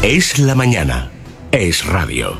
Es la mañana. Es radio.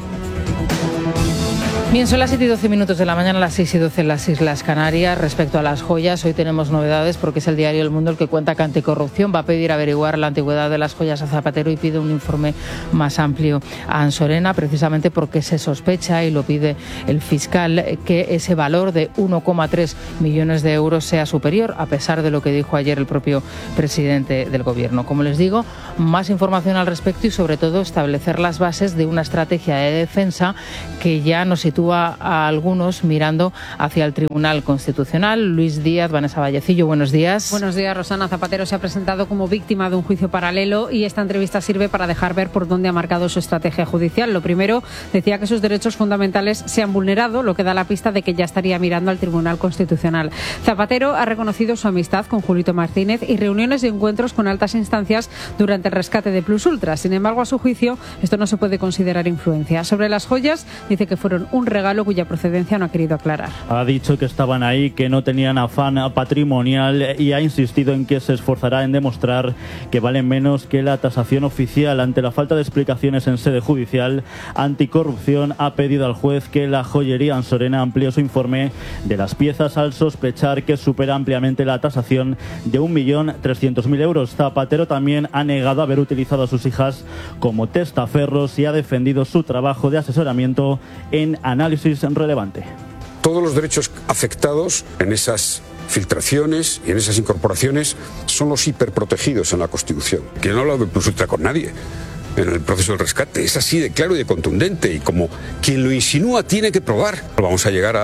Bien, son las 7 y 12 minutos de la mañana, las 6 y 12 en las Islas Canarias. Respecto a las joyas, hoy tenemos novedades porque es el diario El Mundo el que cuenta que Anticorrupción va a pedir averiguar la antigüedad de las joyas a Zapatero y pide un informe más amplio a Ansorena, precisamente porque se sospecha, y lo pide el fiscal, que ese valor de 1,3 millones de euros sea superior, a pesar de lo que dijo ayer el propio presidente del Gobierno. Como les digo, más información al respecto y, sobre todo, establecer las bases de una estrategia de defensa que ya nos sitúa a algunos mirando hacia el Tribunal Constitucional. Luis Díaz, Vanessa Vallecillo, buenos días. Buenos días, Rosana. Zapatero se ha presentado como víctima de un juicio paralelo y esta entrevista sirve para dejar ver por dónde ha marcado su estrategia judicial. Lo primero, decía que sus derechos fundamentales se han vulnerado, lo que da la pista de que ya estaría mirando al Tribunal Constitucional. Zapatero ha reconocido su amistad con Julito Martínez y reuniones y encuentros con altas instancias durante el rescate de Plus Ultra. Sin embargo, a su juicio, esto no se puede considerar influencia. Sobre las joyas, dice que fueron un regalo cuya procedencia no ha querido aclarar. Ha dicho que estaban ahí, que no tenían afán patrimonial y ha insistido en que se esforzará en demostrar que valen menos que la tasación oficial. Ante la falta de explicaciones en sede judicial, Anticorrupción ha pedido al juez que la joyería Ansorena amplíe su informe de las piezas al sospechar que supera ampliamente la tasación de 1.300.000 euros. Zapatero también ha negado haber utilizado a sus hijas como testaferros y ha defendido su trabajo de asesoramiento en análisis relevante. Todos los derechos afectados en esas filtraciones y en esas incorporaciones son los hiperprotegidos en la Constitución. Que no ha hablado de Plus Ultra con nadie en el proceso del rescate. Es así de claro y de contundente, y como quien lo insinúa tiene que probar. Vamos a llegar a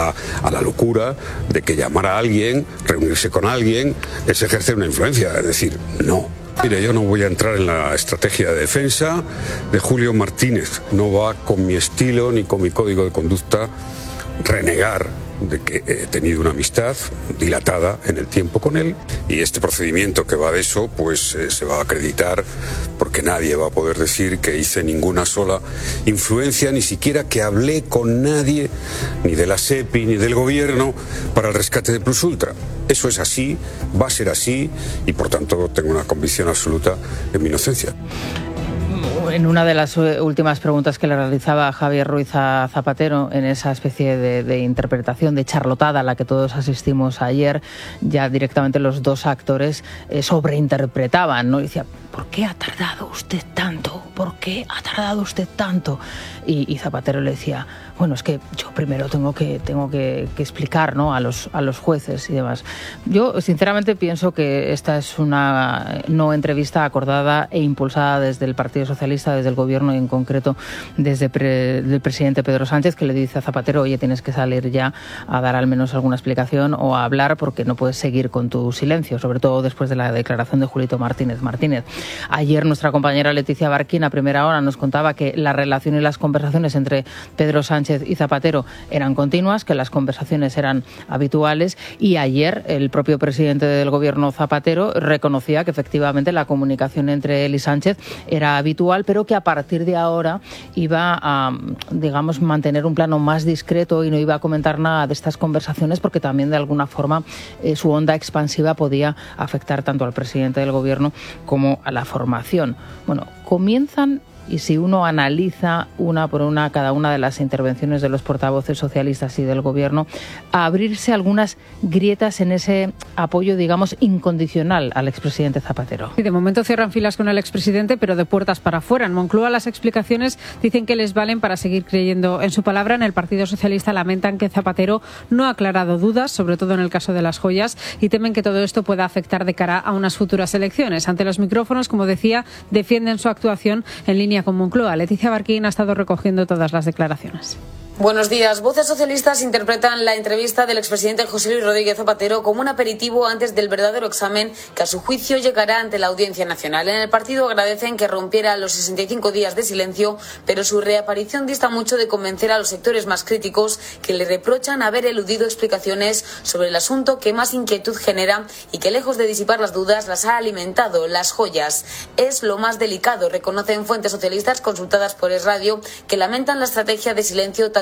la locura de que llamar a alguien, reunirse con alguien, es ejercer una influencia. Es decir, no. Mire, yo no voy a entrar en la estrategia de defensa de Julio Martínez. No va con mi estilo ni con mi código de conducta renegar de que he tenido una amistad dilatada en el tiempo con él, y este procedimiento que va de eso pues se va a acreditar, porque nadie va a poder decir que hice ninguna sola influencia, ni siquiera que hablé con nadie, ni de la SEPI ni del gobierno, para el rescate de Plus Ultra. Eso es así, va a ser así, y por tanto tengo una convicción absoluta en mi inocencia. En una de las últimas preguntas que le realizaba Javier Ruiz a Zapatero, en esa especie de interpretación de charlotada a la que todos asistimos ayer, ya directamente los dos actores sobreinterpretaban, ¿no? Y decía, ¿por qué ha tardado usted tanto? ¿Por qué ha tardado usted tanto? Y Zapatero le decía, bueno, es que yo primero tengo que explicar, ¿no?, a los jueces y demás. Yo sinceramente pienso que esta es una no entrevista acordada e impulsada desde el Partido Socialista, desde el Gobierno y en concreto desde el presidente Pedro Sánchez, que le dice a Zapatero, oye, tienes que salir ya a dar al menos alguna explicación o a hablar, porque no puedes seguir con tu silencio, sobre todo después de la declaración de Julito Martínez. Ayer nuestra compañera Leticia Barquín a primera hora nos contaba que la relación y las conversaciones entre Pedro Sánchez y Zapatero eran continuas, que las conversaciones eran habituales, y ayer el propio presidente del Gobierno, Zapatero, reconocía que efectivamente la comunicación entre él y Sánchez era habitual, pero que a partir de ahora iba a, digamos, mantener un plano más discreto y no iba a comentar nada de estas conversaciones, porque también de alguna forma su onda expansiva podía afectar tanto al presidente del Gobierno como a la formación. Bueno, comienzan, y si uno analiza una por una cada una de las intervenciones de los portavoces socialistas y del Gobierno, a abrirse algunas grietas en ese apoyo, digamos, incondicional al expresidente Zapatero. Y de momento cierran filas con el expresidente, pero de puertas para afuera. En Moncloa las explicaciones dicen que les valen para seguir creyendo en su palabra. En el Partido Socialista lamentan que Zapatero no ha aclarado dudas, sobre todo en el caso de las joyas, y temen que todo esto pueda afectar de cara a unas futuras elecciones. Ante los micrófonos, como decía, defienden su actuación en línea con Moncloa. Leticia Barquín ha estado recogiendo todas las declaraciones. Buenos días. Voces socialistas interpretan la entrevista del expresidente José Luis Rodríguez Zapatero como un aperitivo antes del verdadero examen que a su juicio llegará ante la Audiencia Nacional. En el partido agradecen que rompiera los 65 días de silencio, pero su reaparición dista mucho de convencer a los sectores más críticos, que le reprochan haber eludido explicaciones sobre el asunto que más inquietud genera y que, lejos de disipar las dudas, las ha alimentado: las joyas. Es lo más delicado, reconocen fuentes socialistas consultadas por Es Radio, que lamentan la estrategia de silencio tan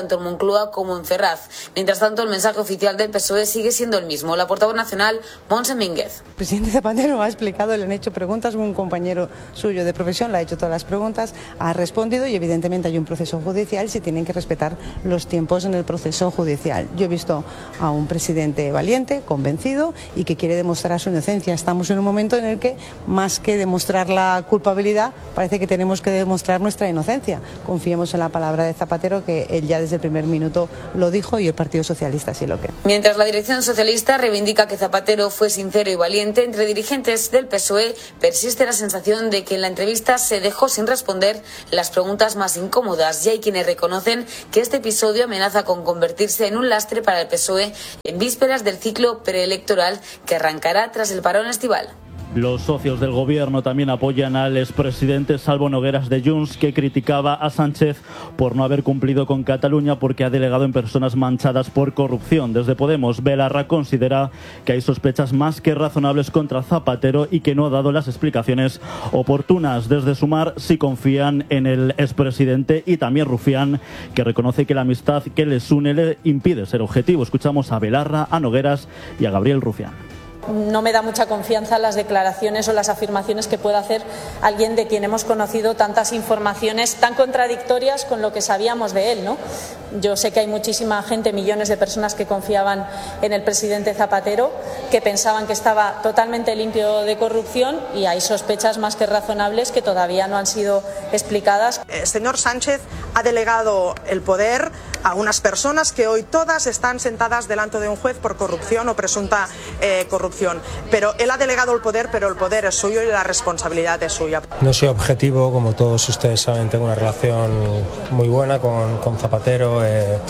tanto en Moncloa como en Ferraz. Mientras tanto, el mensaje oficial del PSOE sigue siendo el mismo. La portavoz nacional, Montse Mínguez. El presidente Zapatero ha explicado, le han hecho preguntas, un compañero suyo de profesión le ha hecho todas las preguntas, ha respondido y evidentemente hay un proceso judicial y se tienen que respetar los tiempos en el proceso judicial. Yo he visto a un presidente valiente, convencido y que quiere demostrar su inocencia. Estamos en un momento en el que, más que demostrar la culpabilidad, parece que tenemos que demostrar nuestra inocencia. Confiemos en la palabra de Zapatero, que él ya desde el primer minuto lo dijo y el Partido Socialista sí lo cree. Mientras la dirección socialista reivindica que Zapatero fue sincero y valiente, entre dirigentes del PSOE persiste la sensación de que en la entrevista se dejó sin responder las preguntas más incómodas, y hay quienes reconocen que este episodio amenaza con convertirse en un lastre para el PSOE en vísperas del ciclo preelectoral que arrancará tras el parón estival. Los socios del gobierno también apoyan al expresidente Salvo Nogueras de Junts, que criticaba a Sánchez por no haber cumplido con Cataluña porque ha delegado en personas manchadas por corrupción. Desde Podemos, Belarra considera que hay sospechas más que razonables contra Zapatero y que no ha dado las explicaciones oportunas. Desde Sumar sí confían en el expresidente, y también Rufián, que reconoce que la amistad que les une le impide ser objetivo. Escuchamos a Belarra, a Nogueras y a Gabriel Rufián. No me da mucha confianza las declaraciones o las afirmaciones que pueda hacer alguien de quien hemos conocido tantas informaciones tan contradictorias con lo que sabíamos de él, ¿no? Yo sé que hay muchísima gente, millones de personas que confiaban en el presidente Zapatero, que pensaban que estaba totalmente limpio de corrupción, y hay sospechas más que razonables que todavía no han sido explicadas. El señor Sánchez ha delegado el poder a unas personas que hoy todas están sentadas delante de un juez por corrupción o presunta corrupción. Pero él ha delegado el poder, pero el poder es suyo y la responsabilidad es suya. No soy objetivo, como todos ustedes saben, tengo una relación muy buena con Zapatero,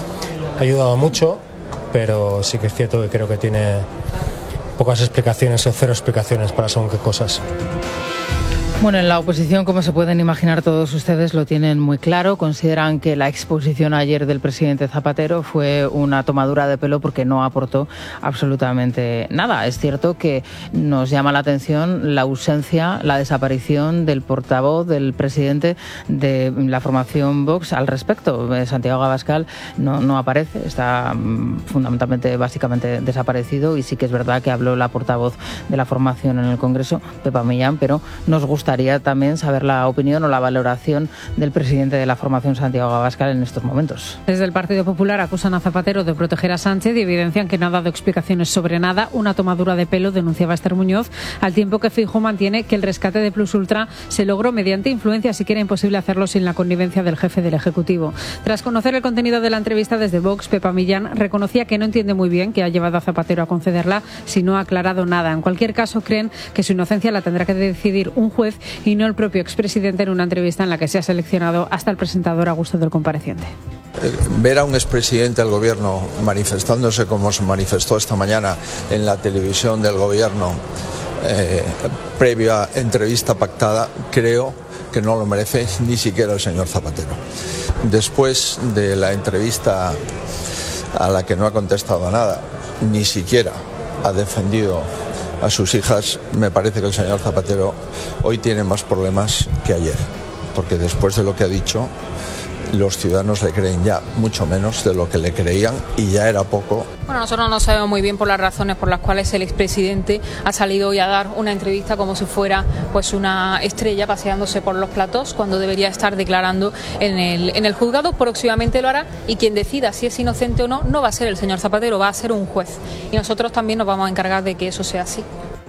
ha ayudado mucho, pero sí que es cierto que creo que tiene pocas explicaciones o cero explicaciones para según qué cosas. Bueno, en la oposición, como se pueden imaginar todos ustedes, lo tienen muy claro. Consideran que la exposición ayer del presidente Zapatero fue una tomadura de pelo porque no aportó absolutamente nada. Es cierto que nos llama la atención la ausencia, la desaparición del portavoz del presidente de la formación Vox al respecto. Santiago Abascal no aparece, está fundamentalmente, básicamente desaparecido, y sí que es verdad que habló la portavoz de la formación en el Congreso, Pepa Millán, pero nos gustaría también saber la opinión o la valoración del presidente de la formación, Santiago Abascal, en estos momentos. Desde el Partido Popular acusan a Zapatero de proteger a Sánchez y evidencian que no ha dado explicaciones sobre nada. Una tomadura de pelo, denunciaba Esther Muñoz, al tiempo que Feijóo mantiene que el rescate de Plus Ultra se logró mediante influencias y que era imposible hacerlo sin la connivencia del jefe del Ejecutivo. Tras conocer el contenido de la entrevista desde Vox, Pepa Millán reconocía que no entiende muy bien qué ha llevado a Zapatero a concederla si no ha aclarado nada. En cualquier caso, creen que su inocencia la tendrá que decidir un juez y no el propio expresidente, en una entrevista en la que se ha seleccionado hasta el presentador a gusto del compareciente. Ver a un expresidente del gobierno manifestándose como se manifestó esta mañana en la televisión del gobierno, previa entrevista pactada, creo que no lo merece ni siquiera el señor Zapatero. Después de la entrevista a la que no ha contestado a nada, ni siquiera ha defendido a sus hijas, me parece que el señor Zapatero hoy tiene más problemas que ayer, porque después de lo que ha dicho, los ciudadanos le creen ya mucho menos de lo que le creían, y ya era poco. Bueno, nosotros no sabemos muy bien por las razones por las cuales el expresidente ha salido hoy a dar una entrevista como si fuera pues una estrella paseándose por los platós, cuando debería estar declarando en el juzgado. Próximamente lo hará, y quien decida si es inocente o no, no va a ser el señor Zapatero, va a ser un juez. Y nosotros también nos vamos a encargar de que eso sea así.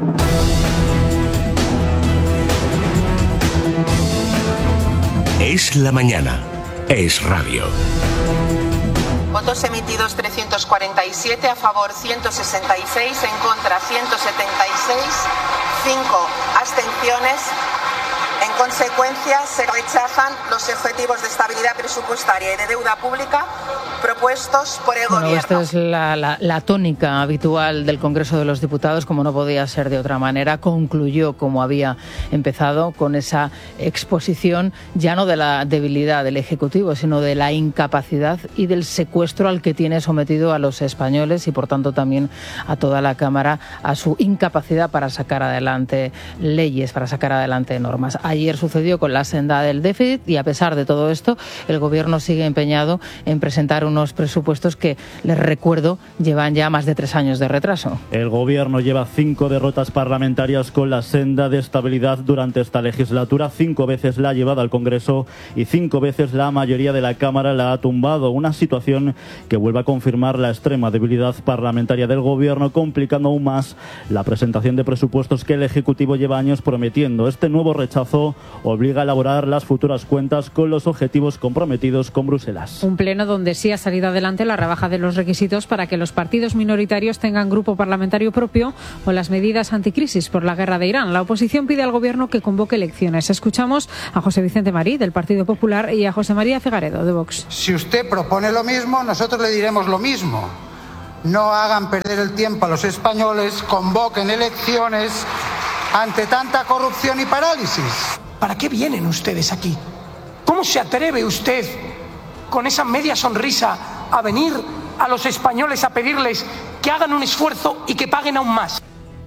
Es la mañana. Es radio. Votos emitidos 347, a favor 166, en contra 176, 5 abstenciones. En consecuencia, se rechazan los objetivos de estabilidad presupuestaria y de deuda pública propuestos por el Gobierno. Esta es la tónica habitual del Congreso de los Diputados, como no podía ser de otra manera. Concluyó como había empezado, con esa exposición ya no de la debilidad del Ejecutivo, sino de la incapacidad y del secuestro al que tiene sometido a los españoles, y por tanto también a toda la Cámara, a su incapacidad para sacar adelante leyes, para sacar adelante normas. Ayer sucedió con la senda del déficit, y a pesar de todo esto, el Gobierno sigue empeñado en presentar unos presupuestos que, les recuerdo, llevan ya más de 3 años de retraso. El Gobierno lleva 5 derrotas parlamentarias con la senda de estabilidad durante esta legislatura. 5 veces la ha llevado al Congreso y 5 veces la mayoría de la Cámara la ha tumbado. Una situación que vuelve a confirmar la extrema debilidad parlamentaria del Gobierno, complicando aún más la presentación de presupuestos que el Ejecutivo lleva años prometiendo. Este nuevo rechazo obliga a elaborar las futuras cuentas con los objetivos comprometidos con Bruselas. Un pleno donde sí ha salido adelante la rebaja de los requisitos para que los partidos minoritarios tengan grupo parlamentario propio o las medidas anticrisis por la guerra de Irán. La oposición pide al Gobierno que convoque elecciones. Escuchamos a José Vicente Marí, del Partido Popular, y a José María Figaredo, de Vox. Si usted propone lo mismo, nosotros le diremos lo mismo. No hagan perder el tiempo a los españoles, convoquen elecciones ante tanta corrupción y parálisis. ¿Para qué vienen ustedes aquí? ¿Cómo se atreve usted, con esa media sonrisa, a venir a los españoles a pedirles que hagan un esfuerzo y que paguen aún más?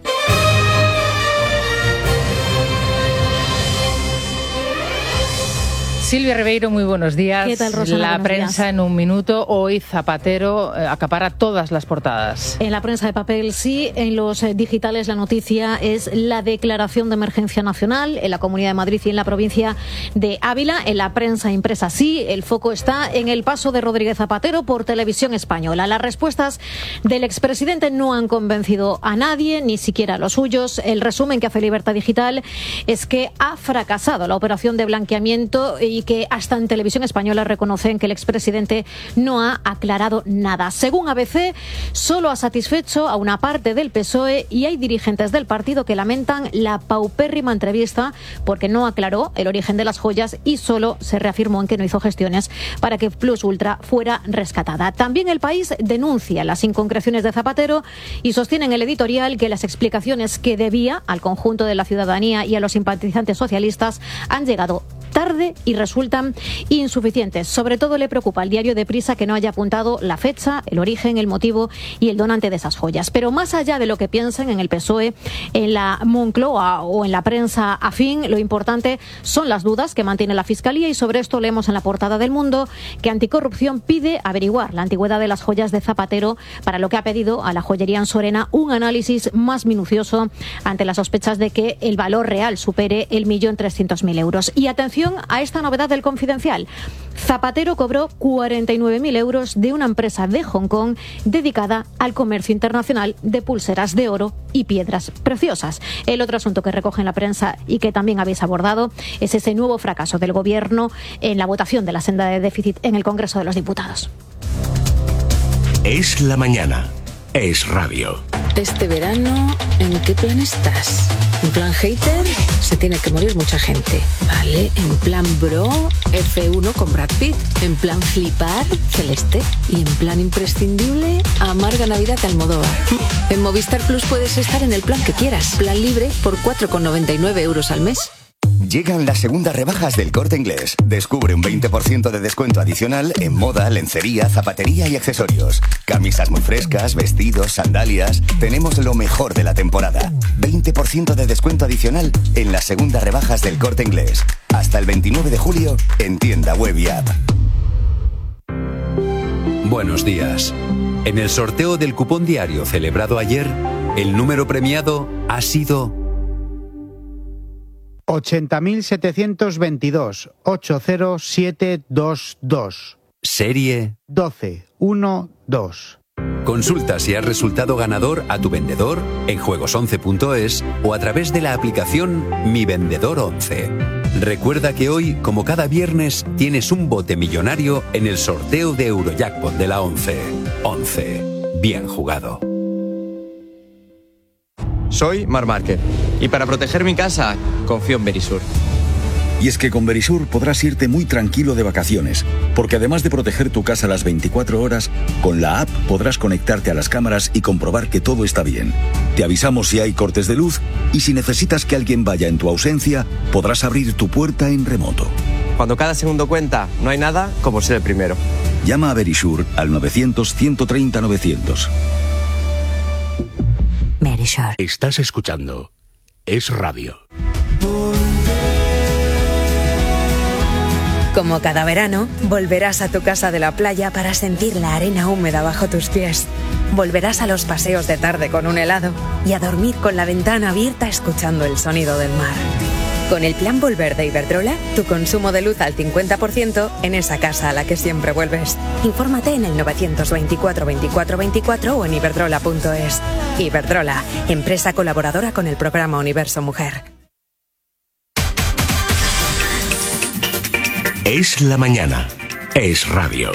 Silvia Ribeiro, muy buenos días. ¿Qué tal, Rosana? La Buenos prensa días. en un minuto. Hoy Zapatero acapara todas las portadas. En la prensa de papel sí, en los digitales la noticia es la declaración de emergencia nacional en la Comunidad de Madrid y en la provincia de Ávila. En la prensa impresa sí, el foco está en el paso de Rodríguez Zapatero por Televisión Española. Las respuestas del expresidente no han convencido a nadie, ni siquiera a los suyos. El resumen que hace Libertad Digital es que ha fracasado la operación de blanqueamiento y que hasta en Televisión Española reconocen que el expresidente no ha aclarado nada. Según ABC, solo ha satisfecho a una parte del PSOE y hay dirigentes del partido que lamentan la paupérrima entrevista porque no aclaró el origen de las joyas y solo se reafirmó en que no hizo gestiones para que Plus Ultra fuera rescatada. También El País denuncia las inconcreciones de Zapatero y sostiene en el editorial que las explicaciones que debía al conjunto de la ciudadanía y a los simpatizantes socialistas han llegado tarde y resultan insuficientes. Sobre todo le preocupa al diario Deprisa que no haya apuntado la fecha, el origen, el motivo y el donante de esas joyas. Pero más allá de lo que piensen en el PSOE, en la Moncloa o en la prensa afín, lo importante son las dudas que mantiene la Fiscalía y sobre esto leemos en la portada del Mundo que Anticorrupción pide averiguar la antigüedad de las joyas de Zapatero, para lo que ha pedido a la joyería en Sorena un análisis más minucioso ante las sospechas de que el valor real supere el 1.300.000 euros. Y atención a esta novedad del Confidencial. Zapatero cobró 49.000 euros de una empresa de Hong Kong dedicada al comercio internacional de pulseras de oro y piedras preciosas. El otro asunto que recoge en la prensa y que también habéis abordado es ese nuevo fracaso del Gobierno en la votación de la senda de déficit en el Congreso de los Diputados. Es la mañana. Es radio. Este verano, ¿en qué plan estás? ¿En plan hater? Se tiene que morir mucha gente, ¿vale? En plan bro, F1 con Brad Pitt. En plan flipar, Celeste. Y en plan imprescindible, amarga Navidad de Almodóvar. En Movistar Plus puedes estar en el plan que quieras. Plan libre por 4,99 euros al mes. Llegan las segundas rebajas del Corte Inglés. Descubre un 20% de descuento adicional en moda, lencería, zapatería y accesorios. Camisas muy frescas, vestidos, sandalias. Tenemos lo mejor de la temporada. 20% de descuento adicional en las segundas rebajas del Corte Inglés. Hasta el 29 de julio en tienda web y app. Buenos días. En el sorteo del cupón diario celebrado ayer, el número premiado ha sido 80.722 80722. Serie 1212. Consulta si has resultado ganador a tu vendedor en juegos11.es o a través de la aplicación Mi Vendedor 11. Recuerda que hoy, como cada viernes, tienes un bote millonario en el sorteo de Eurojackpot de la 11. 11. Bien jugado. Soy Marc Márquez y para proteger mi casa confío en Verisur. Y es que con Verisur podrás irte muy tranquilo de vacaciones, porque además de proteger tu casa las 24 horas, con la app podrás conectarte a las cámaras y comprobar que todo está bien. Te avisamos si hay cortes de luz y si necesitas que alguien vaya en tu ausencia, podrás abrir tu puerta en remoto. Cuando cada segundo cuenta, no hay nada como ser el primero. Llama a Verisur al 900-130-900. Estás escuchando Es Radio. Como cada verano, volverás a tu casa de la playa para sentir la arena húmeda bajo tus pies. Volverás a los paseos de tarde con un helado y a dormir con la ventana abierta escuchando el sonido del mar. Con el plan Volver de Iberdrola, tu consumo de luz al 50% en esa casa a la que siempre vuelves. Infórmate en el 924 24 24 o en iberdrola.es. Iberdrola, empresa colaboradora con el programa Universo Mujer. Es la mañana. Es radio.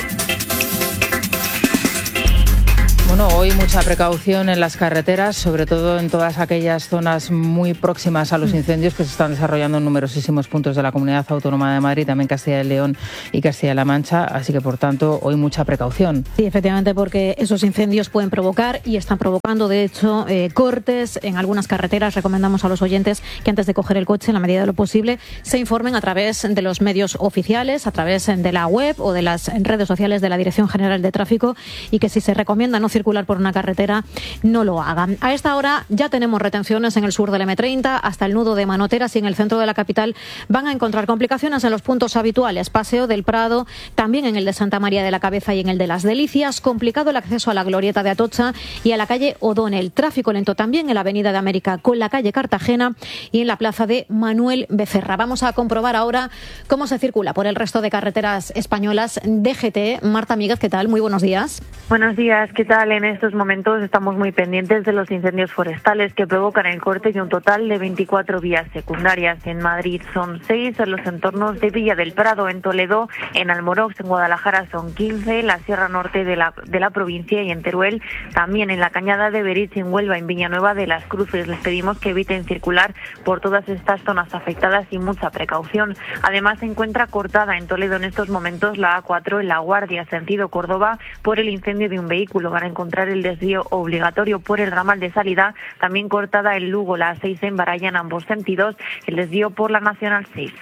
Bueno, hoy mucha precaución en las carreteras, sobre todo en todas aquellas zonas muy próximas a los incendios que se están desarrollando en numerosísimos puntos de la Comunidad Autónoma de Madrid, también Castilla y León y Castilla-La Mancha, así que por tanto hoy mucha precaución. Sí, efectivamente, porque esos incendios pueden provocar y están provocando de hecho cortes en algunas carreteras. Recomendamos a los oyentes que antes de coger el coche, en la medida de lo posible, se informen a través de los medios oficiales, a través de la web o de las redes sociales de la Dirección General de Tráfico, y que si se recomienda no circular por una carretera, no lo hagan. A esta hora ya tenemos retenciones en el sur del M30 hasta el nudo de Manoteras, y en el centro de la capital van a encontrar complicaciones en los puntos habituales: Paseo del Prado, también en el de Santa María de la Cabeza y en el de Las Delicias. Complicado el acceso a la glorieta de Atocha y a la calle O'Donnell. Tráfico lento también en la Avenida de América con la calle Cartagena y en la plaza de Manuel Becerra. Vamos a comprobar ahora cómo se circula por el resto de carreteras españolas. DGT, Marta Míguez, ¿qué tal? Muy buenos días. Buenos días, ¿qué tal? En estos momentos estamos muy pendientes de los incendios forestales que provocan el corte de un total de 24 vías secundarias. En Madrid son 6, en los entornos de Villa del Prado, en Toledo, en Almorox, en Guadalajara son 15, en la Sierra Norte de la provincia y en Teruel, también en la Cañada de Berich, en Huelva, en Villanueva de las Cruces. Les pedimos que eviten circular por todas estas zonas afectadas y mucha precaución. Además se encuentra cortada en Toledo en estos momentos la A4 en La Guardia, sentido Córdoba, por el incendio de un vehículo. Van a encontrar el desvío obligatorio por el ramal de salida, también cortada en Lugo, la A6 en Baraya en ambos sentidos, el desvío por la Nacional 6.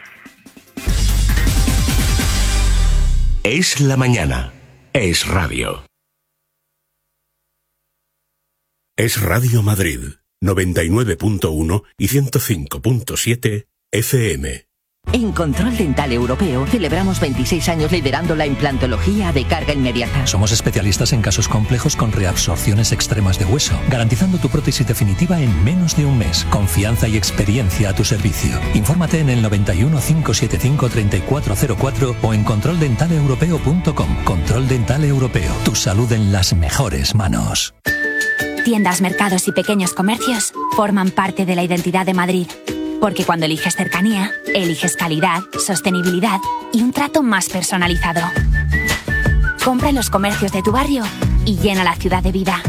Es la mañana. Es radio. Es Radio Madrid, 99.1 y 105.7 FM. En Control Dental Europeo celebramos 26 años liderando la implantología de carga inmediata. Somos especialistas en casos complejos con reabsorciones extremas de hueso, garantizando tu prótesis definitiva en menos de un mes. Confianza y experiencia a tu servicio. Infórmate en el 91 575 3404 o en controldentaleuropeo.com. Control Dental Europeo. Tu salud en las mejores manos. Tiendas, mercados y pequeños comercios forman parte de la identidad de Madrid. Porque cuando eliges cercanía, eliges calidad, sostenibilidad y un trato más personalizado. Compra en los comercios de tu barrio y llena la ciudad de vida.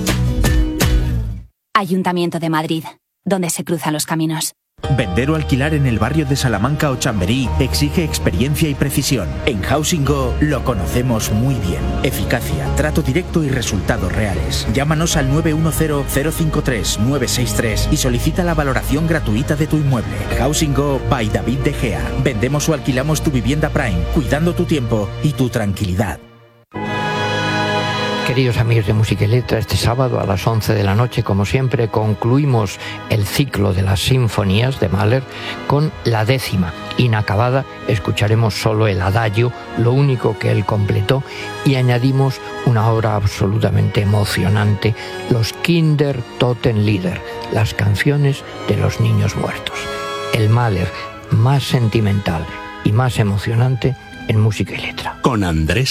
Ayuntamiento de Madrid, donde se cruzan los caminos. Vender o alquilar en el barrio de Salamanca o Chamberí exige experiencia y precisión. En Housing Go lo conocemos muy bien. Eficacia, trato directo y resultados reales. Llámanos al 910-053-963 y solicita la valoración gratuita de tu inmueble. Housing Go by David De Gea. Vendemos o alquilamos tu vivienda Prime, cuidando tu tiempo y tu tranquilidad. Queridos amigos de Música y Letra, este sábado a las 11 de la noche, como siempre, concluimos el ciclo de las sinfonías de Mahler con la 10ª, inacabada. Escucharemos solo el adagio, lo único que él completó, y añadimos una obra absolutamente emocionante, los Kindertotenlieder, las canciones de los niños muertos. El Mahler más sentimental y más emocionante en Música y Letra. Con Andrés